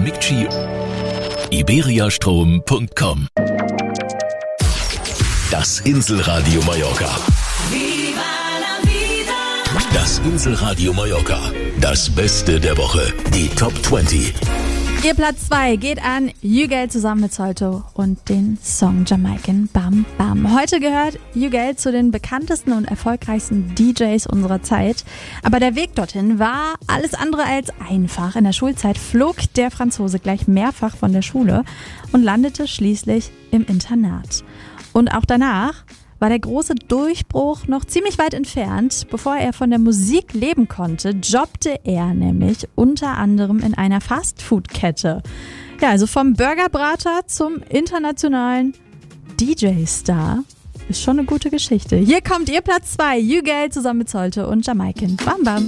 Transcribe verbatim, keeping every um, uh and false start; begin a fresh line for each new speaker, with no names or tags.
Micci, iberiastrom punkt com. Das Inselradio Mallorca. Das Inselradio Mallorca. Das Beste der Woche. Die Top zwanzig.
Ihr Platz zwei geht an Jugel zusammen mit Solto und den Song Jamaican Bam Bam. Heute gehört Jugel zu den bekanntesten und erfolgreichsten D Js unserer Zeit. Aber der Weg dorthin war alles andere als einfach. In der Schulzeit flog der Franzose gleich mehrfach von der Schule und landete schließlich im Internat. Und auch danach war der große Durchbruch noch ziemlich weit entfernt. Bevor er von der Musik leben konnte, jobbte er nämlich unter anderem in einer Fastfood-Kette. Ja, also vom Burgerbrater zum internationalen D J-Star. Ist schon eine gute Geschichte. Hier kommt ihr Platz zwei, Jugel zusammen mit Solto und Jamaican Bam Bam.